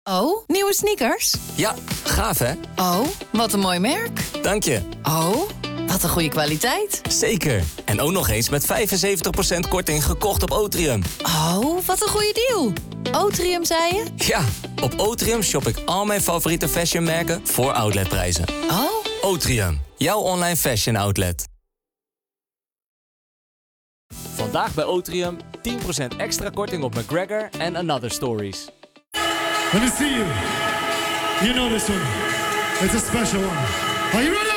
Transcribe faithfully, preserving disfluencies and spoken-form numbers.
Oh, nieuwe sneakers? Ja, gaaf hè? Oh, wat een mooi merk. Dank je. Oh, wat een goede kwaliteit. Zeker. En ook nog eens met vijfenzeventig procent korting gekocht op Otrium. Oh, wat een goede deal. Otrium, zei je? Ja, op Otrium shop ik al mijn favoriete fashionmerken voor outletprijzen. Oh. Otrium, jouw online fashion outlet. Vandaag bij Otrium tien procent extra korting op McGregor en Another Stories. Let me see you. You know this one. It's a special one. Are you ready?